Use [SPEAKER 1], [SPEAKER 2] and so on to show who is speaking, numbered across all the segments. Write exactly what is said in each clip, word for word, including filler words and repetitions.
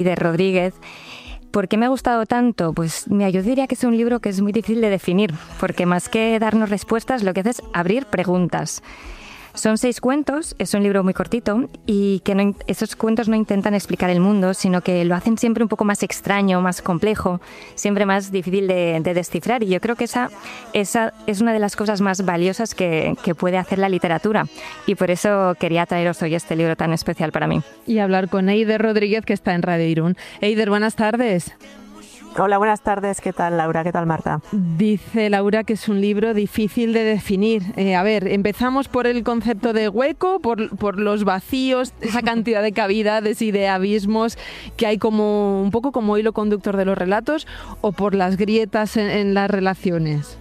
[SPEAKER 1] de Rodríguez. ¿Por qué me ha gustado tanto? Pues mira, yo diría que es un libro que es muy difícil de definir, porque más que darnos respuestas, lo que hace es abrir preguntas. Son seis cuentos, es un libro muy cortito y que no, esos cuentos no intentan explicar el mundo, sino que lo hacen siempre un poco más extraño, más complejo, siempre más difícil de, de descifrar. Y yo creo que esa, esa es una de las cosas más valiosas que, que puede hacer la literatura. Y por eso quería traeros hoy este libro tan especial para mí.
[SPEAKER 2] Y hablar con Eider Rodríguez, que está en Radio Irún. Eider, buenas tardes.
[SPEAKER 3] Hola, buenas tardes. ¿Qué tal, Laura? ¿Qué tal, Marta?
[SPEAKER 2] Dice Laura que es un libro difícil de definir. Eh, a ver, empezamos por el concepto de hueco, por, por los vacíos, esa cantidad de cavidades y de abismos que hay como un poco como hilo conductor de los relatos, o por las grietas en, en las relaciones.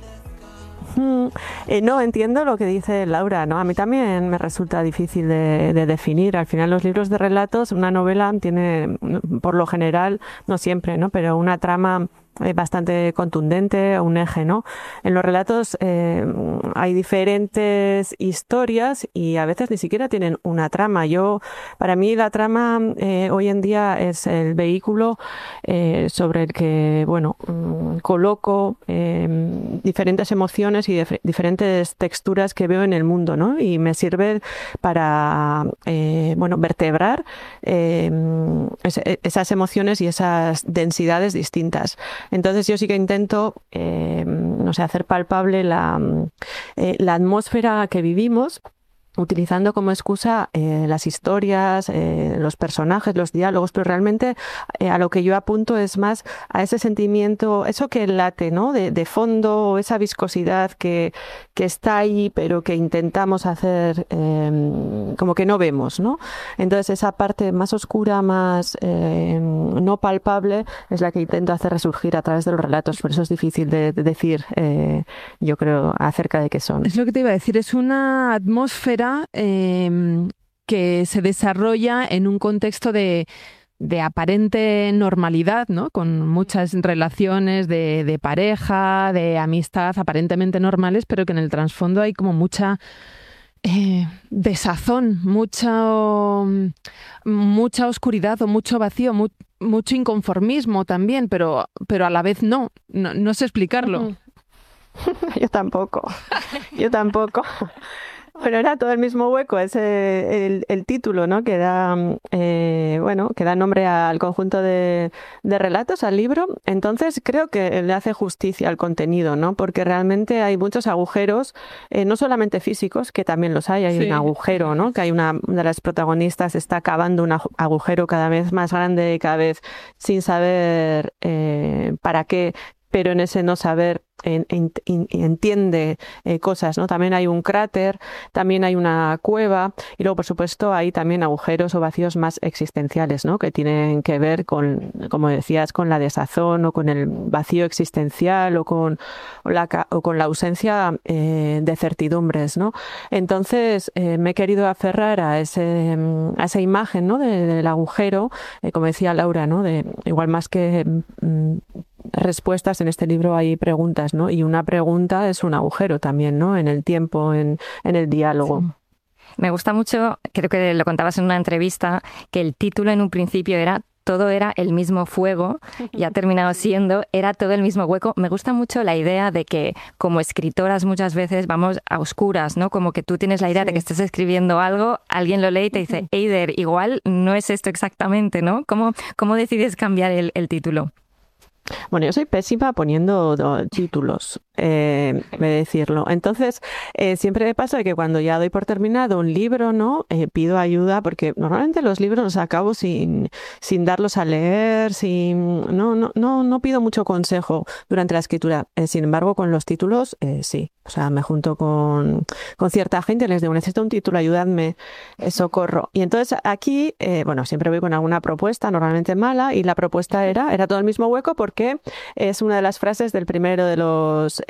[SPEAKER 3] Mm, eh, no, entiendo lo que dice Laura, ¿no? A mí también me resulta difícil de, de definir. Al final los libros de relatos, una novela tiene, por lo general, no siempre, ¿no? Pero una trama eh, bastante contundente, un eje, ¿no? En los relatos eh, hay diferentes historias y a veces ni siquiera tienen una trama. Yo, para mí la trama eh, hoy en día es el vehículo eh, sobre el que, bueno, mm, coloco eh, diferentes emociones y dif- diferentes texturas que veo en el mundo, ¿no? Y me sirve para, eh, bueno, vertebrar eh, es, esas emociones y esas densidades distintas. Entonces yo sí que intento, eh, no sé, hacer palpable la, eh, la atmósfera que vivimos, utilizando como excusa eh, las historias, eh, los personajes, los diálogos, pero realmente eh, a lo que yo apunto es más a ese sentimiento, eso que late, ¿no? De, de fondo, esa viscosidad que, que está ahí, pero que intentamos hacer eh, como que no vemos, ¿no? Entonces esa parte más oscura, más eh, no palpable, es la que intento hacer resurgir a través de los relatos. Por eso es difícil de, de decir, eh, yo creo, acerca de qué son.
[SPEAKER 2] Es lo que te iba a decir, es una atmósfera Eh, que se desarrolla en un contexto de, de aparente normalidad, ¿no? Con muchas relaciones de, de pareja, de amistad, aparentemente normales, pero que en el trasfondo hay como mucha eh, desazón, mucha, mucha oscuridad o mucho vacío, mu- mucho inconformismo también, pero, pero a la vez no, no, no sé explicarlo.
[SPEAKER 3] Yo tampoco, yo tampoco. Bueno, era todo el mismo hueco, es eh, el, el título, ¿no? Que da, eh, bueno, que da nombre al conjunto de, de relatos, al libro. Entonces creo que le hace justicia al contenido, ¿no? Porque realmente hay muchos agujeros, eh, no solamente físicos, que también los hay, hay sí. un agujero, ¿no? Que hay una, una de las protagonistas está cavando un agujero cada vez más grande, cada vez sin saber eh, para qué, pero en ese no saber En, en, en, entiende eh, cosas, ¿no? También hay un cráter, también hay una cueva y luego, por supuesto, hay también agujeros o vacíos más existenciales, ¿no? Que tienen que ver con, como decías, con la desazón o con el vacío existencial o con la, o con la ausencia eh, de certidumbres, ¿no? Entonces, eh, me he querido aferrar a, ese, a esa imagen, ¿no? De, del agujero, eh, como decía Laura, ¿no? De, igual más que mm, respuestas, en este libro hay preguntas, ¿no? Y una pregunta es un agujero también, ¿no? En el tiempo, en, en el diálogo.
[SPEAKER 1] Sí. Me gusta mucho, creo que lo contabas en una entrevista, que el título en un principio era Todo era el mismo fuego y ha terminado siendo Era todo el mismo hueco. Me gusta mucho la idea de que como escritoras muchas veces vamos a oscuras, ¿no? Como que tú tienes la idea sí. de que estás escribiendo algo, alguien lo lee y te dice, Eider, igual no es esto exactamente, ¿no? ¿Cómo, cómo decides cambiar el, el título?
[SPEAKER 3] Bueno, yo soy pésima poniendo do, títulos, eh, de decirlo. Entonces, eh, siempre me pasa que cuando ya doy por terminado un libro, ¿no? Eh, pido ayuda, porque normalmente los libros los acabo sin, sin darlos a leer, sin, no, no, no, no pido mucho consejo durante la escritura. Eh, sin embargo, con los títulos, eh, sí. O sea, me junto con, con cierta gente y les digo, necesito un título, ayudadme, eh, socorro. Y entonces aquí, eh, bueno, siempre voy con alguna propuesta, normalmente mala, y la propuesta era, era todo el mismo hueco porque es una de las frases del primero de los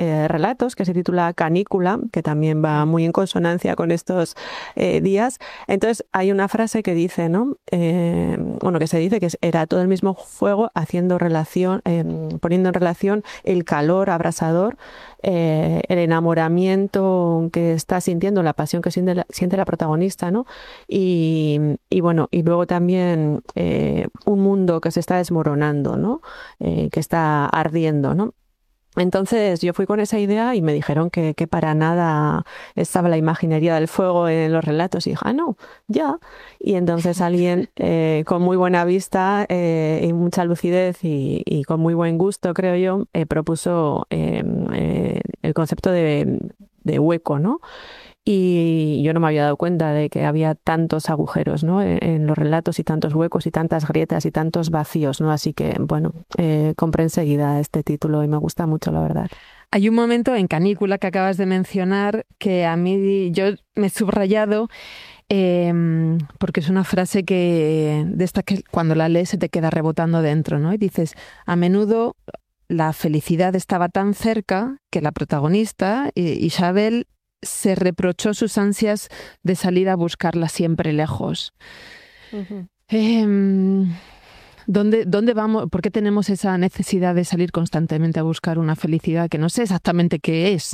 [SPEAKER 3] eh, relatos, que se titula Canícula, que también va muy en consonancia con estos eh, días. Entonces hay una frase que dice, ¿no? Eh, bueno, que se dice que era todo el mismo fuego haciendo relación, eh, poniendo en relación el calor abrasador, eh, el enamoramiento que está sintiendo, la pasión que siente la, siente la protagonista, ¿no? Y, y bueno, y luego también eh, un mundo que se está desmoronando, ¿no? Eh, que está ardiendo, ¿no? Entonces yo fui con esa idea y me dijeron que, que para nada estaba la imaginería del fuego en los relatos y dije, ah, no, ya. Y entonces alguien eh, con muy buena vista eh, y mucha lucidez y, y con muy buen gusto, creo yo, eh, propuso eh, eh, el concepto de, de hueco, ¿no? Y yo no me había dado cuenta de que había tantos agujeros, ¿no? en, en los relatos y tantos huecos y tantas grietas y tantos vacíos, ¿no? Así que, bueno, eh, compré enseguida este título y me gusta mucho, la verdad.
[SPEAKER 2] Hay un momento en Canícula que acabas de mencionar que a mí yo me he subrayado eh, porque es una frase que de esta que cuando la lees se te queda rebotando dentro, ¿no? Y dices, a menudo la felicidad estaba tan cerca que la protagonista, Isabel, se reprochó sus ansias de salir a buscarla siempre lejos. Uh-huh. Eh, ¿dónde, ¿Dónde vamos? ¿Por qué tenemos esa necesidad de salir constantemente a buscar una felicidad que no sé exactamente qué es?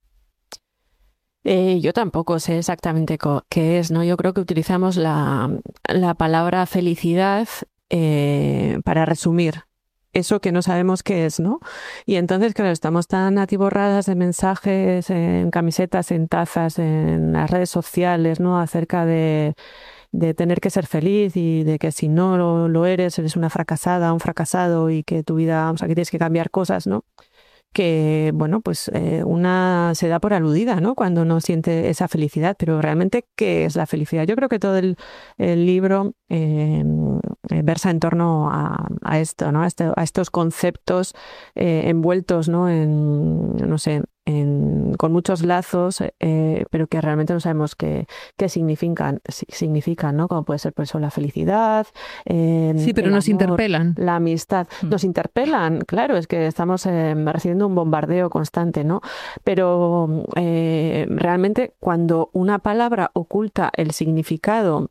[SPEAKER 3] Eh, yo tampoco sé exactamente co- qué es, ¿no? Yo creo que utilizamos la, la palabra felicidad eh, para resumir eso que no sabemos qué es, ¿no? Y entonces, claro, estamos tan atiborradas de mensajes en camisetas, en tazas, en las redes sociales, ¿no? Acerca de, de tener que ser feliz y de que si no lo, lo eres, eres una fracasada, un fracasado y que tu vida, o sea, que tienes que cambiar cosas, ¿no? Que, bueno, pues eh, una se da por aludida, ¿no? Cuando no siente esa felicidad, pero realmente, ¿qué es la felicidad? Yo creo que todo el, el libro eh, versa en torno a, a esto, ¿no? A, este, a estos conceptos eh, envueltos, ¿no? En, no sé, en, con muchos lazos, eh, pero que realmente no sabemos qué, qué significan, significan, ¿no? Como puede ser, por eso, la felicidad.
[SPEAKER 2] Eh, sí, pero nos amor, interpelan.
[SPEAKER 3] La amistad. Mm. Nos interpelan, claro, es que estamos eh, recibiendo un bombardeo constante, ¿no? Pero eh, realmente cuando una palabra oculta el significado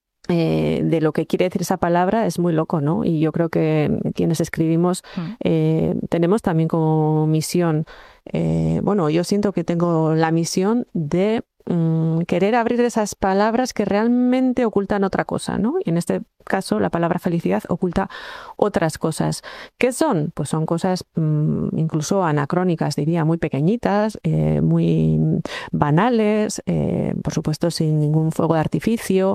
[SPEAKER 3] Eh, de lo que quiere decir esa palabra es muy loco, ¿no? Y yo creo que quienes escribimos eh, tenemos también como misión, eh, bueno, yo siento que tengo la misión de mm, querer abrir esas palabras que realmente ocultan otra cosa, ¿no? Y en este caso la palabra felicidad oculta otras cosas. ¿Qué son? Pues son cosas mmm, incluso anacrónicas, diría, muy pequeñitas, eh, muy banales, eh, por supuesto sin ningún fuego de artificio,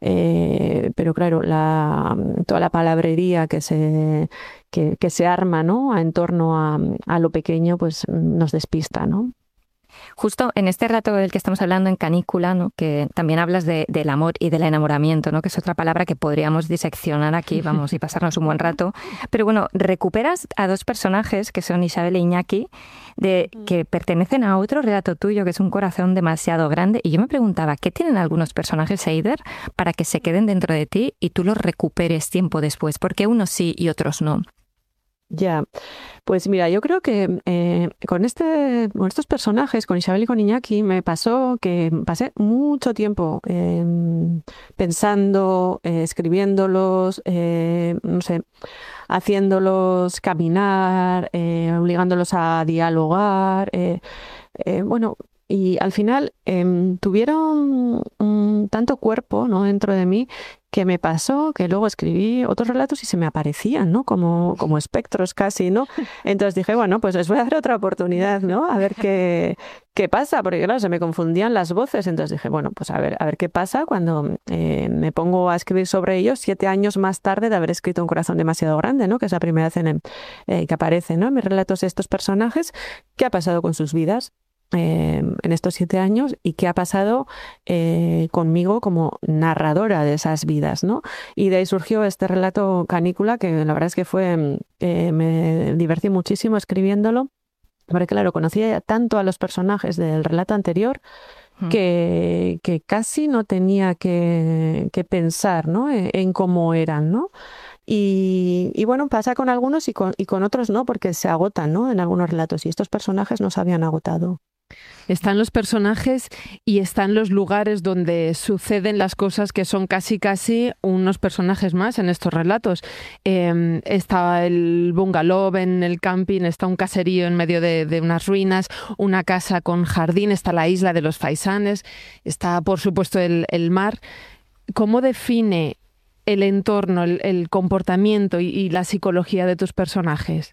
[SPEAKER 3] eh, pero claro, la, toda la palabrería que se, que, que se arma, ¿no? en torno a, a lo pequeño, pues nos despista, ¿no?
[SPEAKER 1] Justo en este rato del que estamos hablando, en Canícula, ¿no? Que también hablas de, del amor y del enamoramiento, ¿no? Que es otra palabra que podríamos diseccionar aquí, vamos, y pasarnos un buen rato. Pero bueno, recuperas a dos personajes, que son Isabel e Iñaki, de, que pertenecen a otro relato tuyo, que es Un corazón demasiado grande. Y yo me preguntaba, ¿qué tienen algunos personajes, Eider, para que se queden dentro de ti y tú los recuperes tiempo después? ¿Por qué unos sí y otros no?
[SPEAKER 3] Ya, pues mira, yo creo que eh, con este, con estos personajes, con Isabel y con Iñaki, me pasó que pasé mucho tiempo eh, pensando, eh, escribiéndolos, eh, no sé, haciéndolos caminar, eh, obligándolos a dialogar, eh, eh, bueno. Y al final eh, tuvieron un tanto cuerpo, ¿no? dentro de mí, que me pasó que luego escribí otros relatos y se me aparecían, ¿no? Como, como espectros casi, ¿no? Entonces dije, bueno, pues les voy a dar otra oportunidad, ¿no? A ver qué, qué pasa, porque claro, se me confundían las voces. Entonces dije, bueno, pues a ver, a ver qué pasa cuando eh, me pongo a escribir sobre ellos siete años más tarde de haber escrito Un corazón demasiado grande, ¿no? Que es la primera vez en el, eh, que aparecen, ¿no? en mis relatos estos personajes. ¿Qué ha pasado con sus vidas Eh, en estos siete años y qué ha pasado eh, conmigo como narradora de esas vidas, ¿no? Y de ahí surgió este relato Canícula, que la verdad es que fue, eh, me divertí muchísimo escribiéndolo, porque claro, conocía tanto a los personajes del relato anterior que, que casi no tenía que, que pensar, ¿no? en, en cómo eran, ¿no? Y, y, y bueno, pasa con algunos y con, y con otros no, porque se agotan, ¿no? En algunos relatos, y estos personajes no se habían agotado.
[SPEAKER 2] Están los personajes y están los lugares donde suceden las cosas, que son casi casi unos personajes más en estos relatos. Eh, está el bungalow en el camping, está un caserío en medio de, de unas ruinas, una casa con jardín, está la isla de los faisanes, está por supuesto el, el mar. ¿Cómo define el entorno, el, el comportamiento y, y la psicología de tus personajes?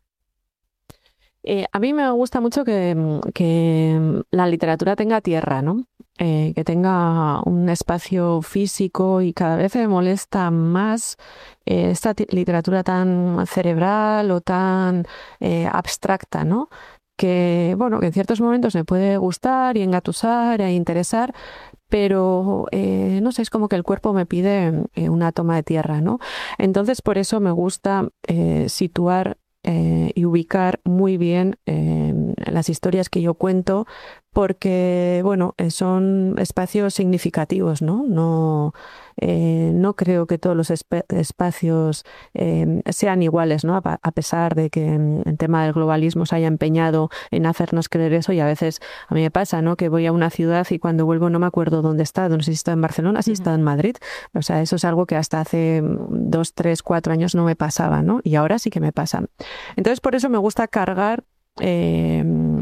[SPEAKER 3] Eh, a mí me gusta mucho que, que la literatura tenga tierra, ¿no? Eh, que tenga un espacio físico, y cada vez me molesta más eh, esta literatura tan cerebral o tan eh, abstracta, ¿no? Que, bueno, que en ciertos momentos me puede gustar y engatusar e interesar, pero eh, no sé, es como que el cuerpo me pide eh, una toma de tierra, ¿no? Entonces, por eso me gusta eh, situar Eh, y ubicar muy bien eh, las historias que yo cuento, porque bueno, eh, son espacios significativos, ¿no? No, eh, no creo que todos los espacios eh, sean iguales, ¿no? A, a pesar de que el tema del globalismo se haya empeñado en hacernos creer eso, y a veces a mí me pasa, ¿no? Que voy a una ciudad y cuando vuelvo no me acuerdo dónde he estado, no sé si he estado en Barcelona, si he estado en Madrid. O sea, eso es algo que hasta hace dos, tres, cuatro años no me pasaba, ¿no? Y ahora sí que me pasa. Entonces, por eso me gusta cargar eh,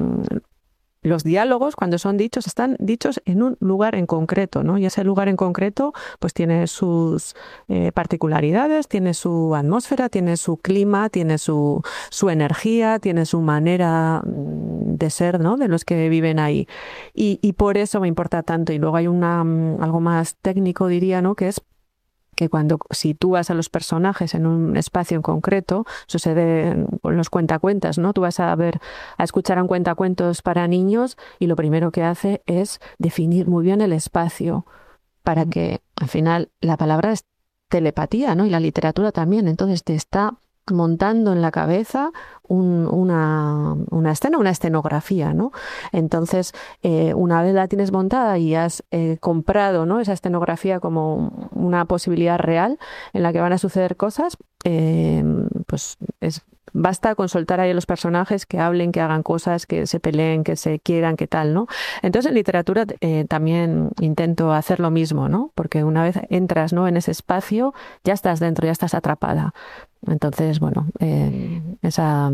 [SPEAKER 3] los diálogos, cuando son dichos, están dichos en un lugar en concreto, ¿no? Y ese lugar en concreto pues tiene sus eh, particularidades, tiene su atmósfera, tiene su clima, tiene su, su energía, tiene su manera de ser, ¿no? De los que viven ahí. Y, y por eso me importa tanto. Y luego hay una, algo más técnico, diría, ¿no? Que es que cuando sitúas a los personajes en un espacio en concreto, sucede con los cuentacuentas, ¿no? Tú vas a ver, a escuchar a un cuentacuentos para niños, y lo primero que hace es definir muy bien el espacio, para que al final la palabra es telepatía, ¿no? Y la literatura también. Entonces te está montando en la cabeza un, una, una escena, una escenografía, ¿no? Entonces, eh, una vez la tienes montada y has eh, comprado, ¿no? Esa escenografía como una posibilidad real en la que van a suceder cosas, eh, pues es basta con soltar ahí a los personajes que hablen, que hagan cosas, que se peleen, que se quieran, que tal, ¿no? Entonces en literatura eh, también intento hacer lo mismo, ¿no? Porque una vez entras, ¿no? en ese espacio, ya estás dentro, ya estás atrapada. Entonces, bueno, eh, esa...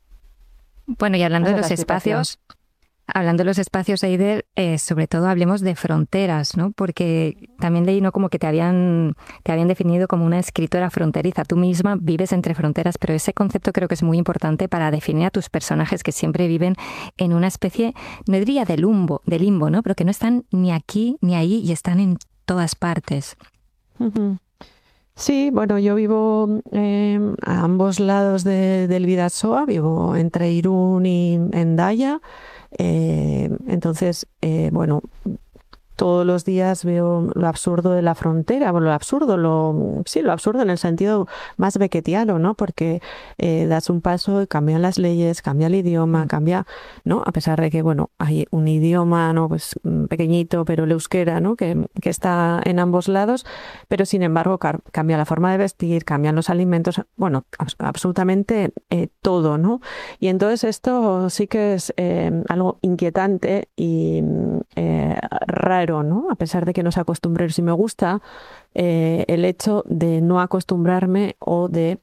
[SPEAKER 1] Bueno, y hablando de los espacios... Hablando de los espacios, Eider, eh, sobre todo hablemos de fronteras, ¿no? Porque también leí, ¿no? como que te habían, te habían definido como una escritora fronteriza. Tú misma vives entre fronteras, pero ese concepto creo que es muy importante para definir a tus personajes, que siempre viven en una especie, no diría de limbo, de limbo, ¿no? Pero que no están ni aquí ni ahí y están en todas partes.
[SPEAKER 3] Uh-huh. Sí, bueno, yo vivo eh, a ambos lados de, del Bidasoa, vivo entre Irún y Hendaya. Eh, entonces, eh, bueno, todos los días veo lo absurdo de la frontera, bueno, lo absurdo, lo sí, lo absurdo en el sentido más beckettiano, ¿no? Porque eh, das un paso y cambian las leyes, cambia el idioma, cambia, ¿no? A pesar de que, bueno, hay un idioma, ¿no? Pues pequeñito, pero el euskera, ¿no? Que, que está en ambos lados, pero sin embargo cambia la forma de vestir, cambian los alimentos, bueno, abs- absolutamente eh, todo, ¿no? Y entonces esto sí que es eh, algo inquietante y eh, raro, ¿no? A pesar de que no se acostumbre. Si me gusta eh, el hecho de no acostumbrarme o de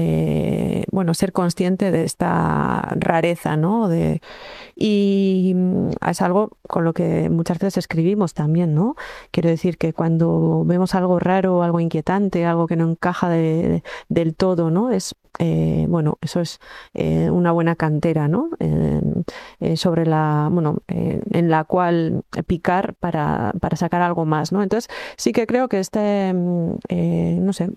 [SPEAKER 3] eh, bueno, ser consciente de esta rareza, ¿no? De, y es algo con lo que muchas veces escribimos también, ¿no? Quiero decir que cuando vemos algo raro, algo inquietante, algo que no encaja de, de, del todo, ¿no? Es Eh, bueno, eso es eh, una buena cantera, ¿no? Eh, eh, sobre la, bueno, eh, en la cual picar para, para sacar algo más, ¿no? Entonces sí que creo que este, eh, no sé,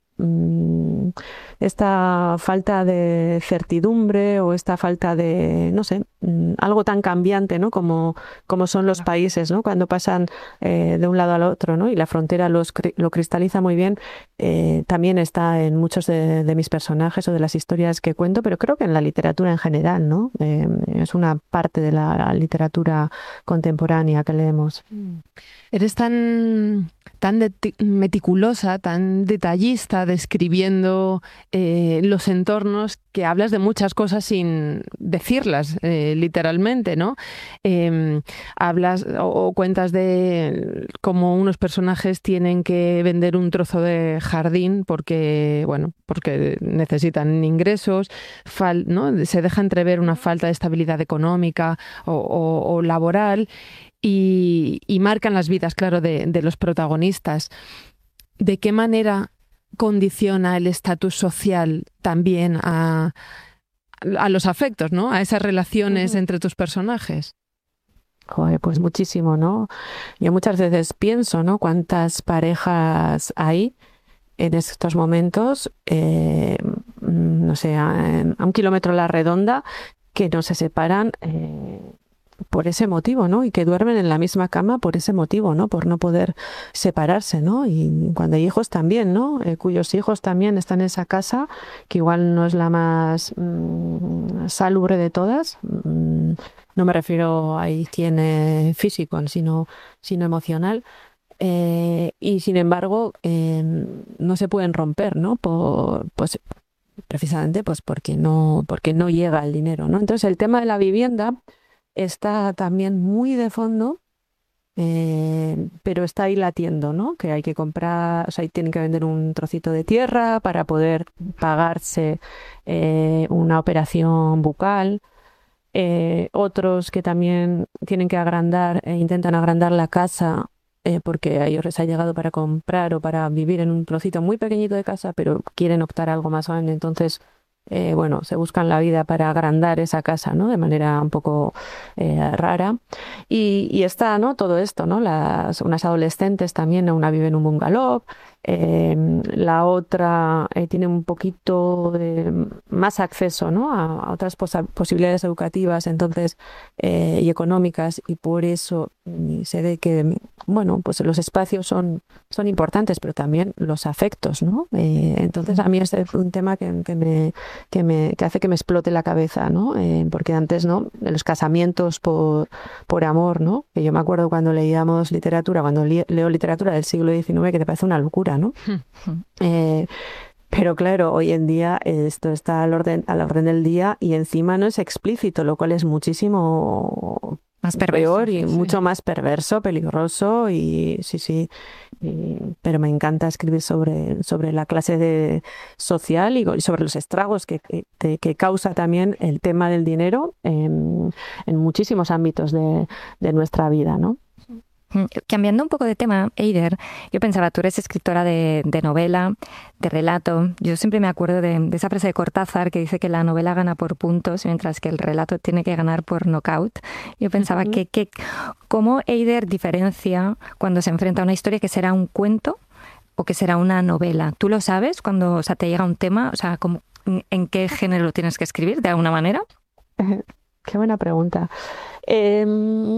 [SPEAKER 3] esta falta de certidumbre o esta falta de, no sé, algo tan cambiante, ¿no? Como, como son los países, ¿no? Cuando pasan eh, de un lado al otro, ¿no? Y la frontera los, lo cristaliza muy bien. Eh, también está en muchos de, de mis personajes o de las historias que cuento, pero creo que en la literatura en general, ¿no? Eh, es una parte de la literatura contemporánea que leemos.
[SPEAKER 2] Eres tan tan de meticulosa, tan detallista, describiendo eh, los entornos, que hablas de muchas cosas sin decirlas eh, literalmente, ¿no? Eh, hablas o, o cuentas de cómo unos personajes tienen que vender un trozo de jardín porque, bueno, porque necesitan ingresos, fal, ¿no? Se deja entrever una falta de estabilidad económica o, o, o laboral. Y, y marcan las vidas, claro, de, de los protagonistas. ¿De qué manera condiciona el estatus social también a, a los afectos, ¿no? A esas relaciones uh-huh. entre tus personajes?
[SPEAKER 3] Joder, pues muchísimo, ¿no? Yo muchas veces pienso, ¿no? Cuántas parejas hay en estos momentos, eh, no sé, a, a un kilómetro a la redonda, que no se separan eh, por ese motivo, ¿no? Y que duermen en la misma cama por ese motivo, ¿no? Por no poder separarse, ¿no? Y cuando hay hijos también, ¿no? Eh, cuyos hijos también están en esa casa, que igual no es la más mmm, salubre de todas. Mm, no me refiero a higiene físico, sino, sino emocional. Eh, y sin embargo, eh, no se pueden romper, ¿no? Por, pues, precisamente pues porque no, porque no llega el dinero, ¿no? Entonces el tema de la vivienda está también muy de fondo, eh, pero está ahí latiendo, ¿no? Que hay que comprar, o sea, tienen que vender un trocito de tierra para poder pagarse eh, una operación bucal. Eh, otros que también tienen que agrandar, eh, intentan agrandar la casa eh, porque a ellos les ha llegado para comprar o para vivir en un trocito muy pequeñito de casa, pero quieren optar a algo más grande, entonces Eh, bueno, se buscan la vida para agrandar esa casa, ¿no? De manera un poco eh, rara. Y, y está, ¿no? Todo esto, ¿no? Las, unas adolescentes también, una vive en un bungalow, eh, la otra eh, tiene un poquito de más acceso, ¿no? A, a otras posa- posibilidades educativas, entonces, eh, y económicas, y por eso y se ve que, bueno, pues los espacios son, son importantes, pero también los afectos, ¿no? Eh, entonces, a mí este es un tema que, que me Que, me, que hace que me explote la cabeza, ¿no? Eh, porque antes, ¿no? Los casamientos por, por amor, ¿no? Que yo me acuerdo cuando leíamos literatura, cuando li- leo literatura del siglo diecinueve, que te parece una locura, ¿no? eh, pero claro, hoy en día esto está al orden, al orden del día y encima no es explícito, lo cual es muchísimo
[SPEAKER 1] más perverso,
[SPEAKER 3] peor y
[SPEAKER 1] sí,
[SPEAKER 3] mucho
[SPEAKER 1] sí.
[SPEAKER 3] más perverso, peligroso y sí, sí. Y, pero me encanta escribir sobre, sobre la clase de, social y sobre los estragos que, que, que causa también el tema del dinero en, en muchísimos ámbitos de, de nuestra vida, ¿no?
[SPEAKER 1] Cambiando un poco de tema, Eider, yo pensaba, tú eres escritora de, de novela, de relato. Yo siempre me acuerdo de, de esa frase de Cortázar que dice que la novela gana por puntos, mientras que el relato tiene que ganar por knockout. Yo pensaba uh-huh. que, que cómo Eider diferencia cuando se enfrenta a una historia que será un cuento o que será una novela. ¿Tú lo sabes cuando, o sea, te llega un tema? O sea, ¿cómo, en qué género lo tienes que escribir, de alguna manera?
[SPEAKER 3] Qué buena pregunta. Eh...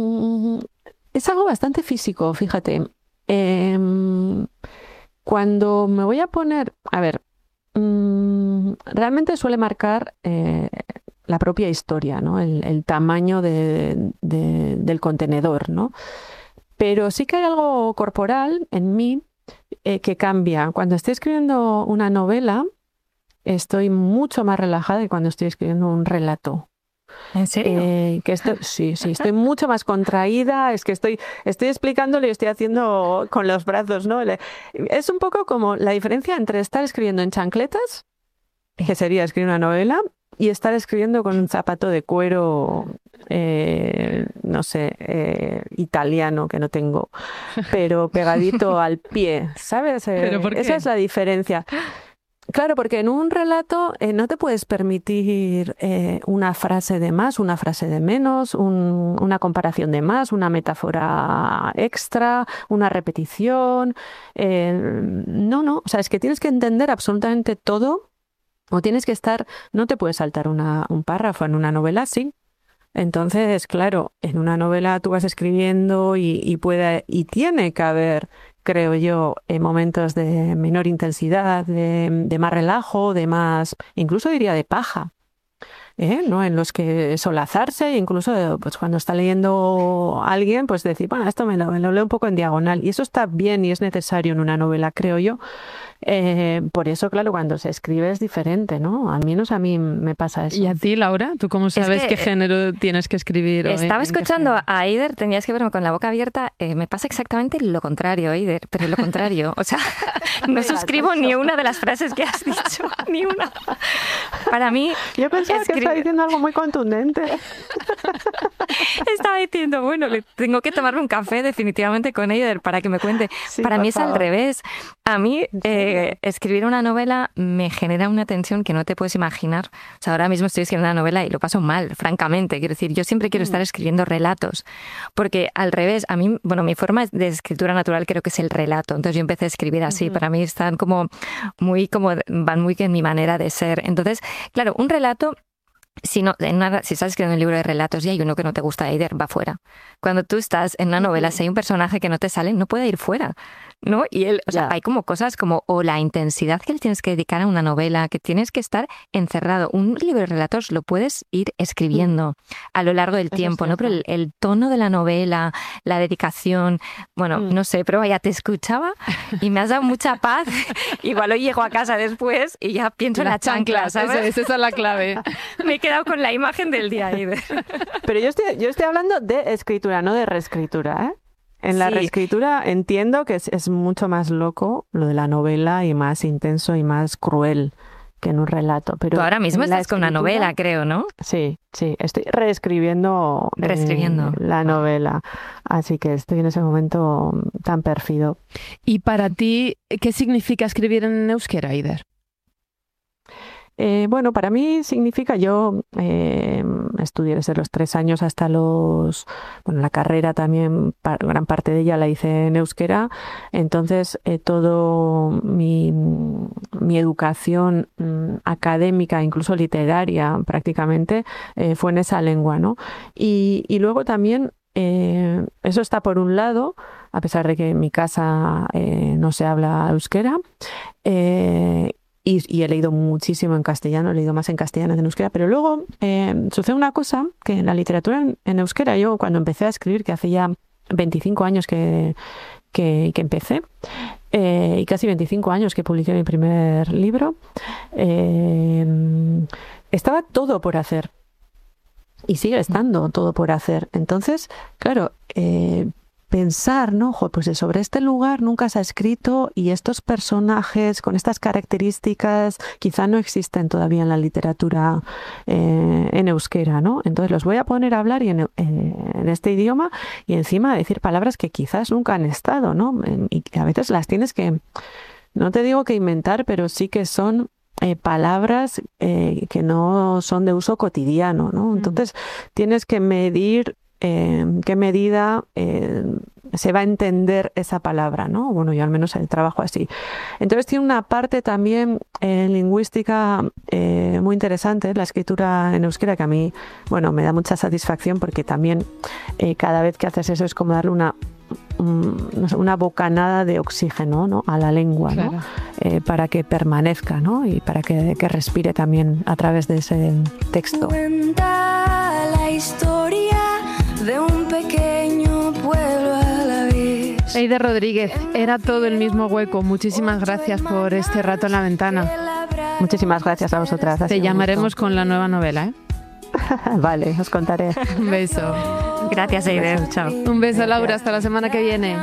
[SPEAKER 3] Es algo bastante físico, fíjate. Eh, cuando me voy a poner, a ver, mmm, realmente suele marcar eh, la propia historia, ¿no? El, el tamaño de, de, del contenedor, ¿no? Pero sí que hay algo corporal en mí eh, que cambia. Cuando estoy escribiendo una novela, estoy mucho más relajada que cuando estoy escribiendo un relato.
[SPEAKER 1] ¿En serio?
[SPEAKER 3] Eh, que estoy, sí, sí, estoy mucho más contraída, es que estoy, estoy explicándole y estoy haciendo con los brazos, ¿no? Es un poco como la diferencia entre estar escribiendo en chancletas, que sería escribir una novela, y estar escribiendo con un zapato de cuero, eh, no sé, eh, italiano, que no tengo, pero pegadito al pie, ¿sabes? Eh,
[SPEAKER 2] ¿Pero por qué?
[SPEAKER 3] Esa es la diferencia. Claro, porque en un relato eh, no te puedes permitir eh, una frase de más, una frase de menos, un, una comparación de más, una metáfora extra, una repetición. Eh, no, no, o sea, es que tienes que entender absolutamente todo o tienes que estar, no te puedes saltar una, un párrafo en una novela, sí. Entonces, claro, en una novela tú vas escribiendo y, y puede y tiene que haber, creo yo, en momentos de menor intensidad, de, de más relajo, de más, incluso diría de paja. ¿eh? ¿no? En los que solazarse, incluso pues cuando está leyendo a alguien, pues decir, bueno, esto me lo, me lo leo un poco en diagonal. Y eso está bien y es necesario en una novela, creo yo. Eh, por eso, claro, cuando se escribe es diferente, ¿no? Al menos a mí me pasa eso.
[SPEAKER 2] ¿Y a ti, Laura? ¿Tú cómo sabes
[SPEAKER 1] que,
[SPEAKER 2] qué género tienes que escribir?
[SPEAKER 1] Estaba
[SPEAKER 2] o
[SPEAKER 1] escuchando a Eider, tenías que verme con la boca abierta. Eh, me pasa exactamente lo contrario, Eider, pero lo contrario. O sea, no suscribo ni una de las frases que has dicho, ni una. Para mí...
[SPEAKER 3] Yo pensaba escri... que estaba diciendo algo muy contundente.
[SPEAKER 1] Estaba diciendo, bueno, tengo que tomarme un café definitivamente con Eider para que me cuente. Sí, para mí es favor. Al revés. A mí... Eh, escribir una novela me genera una tensión que no te puedes imaginar. O sea, ahora mismo estoy escribiendo una novela y lo paso mal, francamente. Quiero decir, yo siempre quiero estar escribiendo relatos, porque al revés, a mí, bueno, mi forma de escritura natural creo que es el relato. Entonces yo empecé a escribir así. Uh-huh. Para mí están como muy, como van muy en mi manera de ser. Entonces, claro, un relato... Si, no, en una, si estás escribiendo un libro de relatos y hay uno que no te gusta, Eider, va fuera. Cuando tú estás en una novela, si hay un personaje que no te sale, no puede ir fuera, ¿no? Y él, o sea, hay como cosas como, o la intensidad que le tienes que dedicar a una novela, que tienes que estar encerrado. Un libro de relatos lo puedes ir escribiendo a lo largo del tiempo, ¿no? Pero el, el tono de la novela, la dedicación, bueno, mm. no sé, pero vaya, te escuchaba y me has dado mucha paz. Igual hoy llego a casa después y ya pienso en la chancla, ¿sabes?
[SPEAKER 2] Esa, esa es la clave.
[SPEAKER 1] Me he quedado con la imagen del día, Eider.
[SPEAKER 3] Pero yo estoy, yo estoy hablando de escritura, no de reescritura, ¿eh? En la sí. reescritura entiendo que es, es mucho más loco lo de la novela y más intenso y más cruel que en un relato. Pero
[SPEAKER 1] tú ahora mismo estás con una novela, creo, ¿no?
[SPEAKER 3] Sí, sí, estoy reescribiendo,
[SPEAKER 1] reescribiendo.
[SPEAKER 3] Eh, la novela, así que estoy en ese momento tan pérfido.
[SPEAKER 2] ¿Y para ti qué significa escribir en euskera, Eider?
[SPEAKER 3] Eh, bueno, para mí significa, yo eh, estudié desde los tres años hasta los, bueno, la carrera también, par, gran parte de ella la hice en euskera, entonces eh, todo mi, mi educación mm, académica, incluso literaria prácticamente, eh, fue en esa lengua, ¿no? Y, y luego también, eh, eso está por un lado, a pesar de que en mi casa eh, no se habla euskera, eh, Y, y he leído muchísimo en castellano, he leído más en castellano que en euskera, pero luego eh, sucede una cosa que en la literatura en, en euskera, yo cuando empecé a escribir, que hace ya veinticinco años que, que, que empecé, eh, y casi veinticinco años que publiqué mi primer libro, eh, estaba todo por hacer. Y sigue estando todo por hacer. Entonces, claro, eh, pensar, ¿no? Jo, pues sobre este lugar nunca se ha escrito y estos personajes con estas características quizá no existen todavía en la literatura eh, en euskera, ¿no? Entonces los voy a poner a hablar y en, eh, en este idioma y encima decir palabras que quizás nunca han estado, ¿no? Y que a veces las tienes que, no te digo que inventar, pero sí que son Eh, palabras eh, que no son de uso cotidiano, ¿no? Entonces mm. tienes que medir eh, qué medida eh, se va a entender esa palabra, ¿no? Bueno, yo al menos el trabajo así. Entonces tiene una parte también eh, lingüística eh, muy interesante, la escritura en euskera, que a mí, bueno, me da mucha satisfacción porque también eh, cada vez que haces eso es como darle una una bocanada de oxígeno, ¿no? A la lengua, claro. ¿no? Eh, para que permanezca, ¿no? Y para que, que respire también a través de ese texto.
[SPEAKER 4] Cuenta la historia de un pequeño pueblo a la vez.
[SPEAKER 2] Eider Rodríguez, era todo el mismo hueco. Muchísimas gracias por este rato en la ventana.
[SPEAKER 3] Muchísimas gracias a vosotras.
[SPEAKER 2] Te llamaremos con la nueva novela, ¿eh?
[SPEAKER 3] Vale, os contaré.
[SPEAKER 2] Un beso.
[SPEAKER 1] Gracias, Eider. Chao.
[SPEAKER 2] Un beso, Laura. Hasta la semana que viene.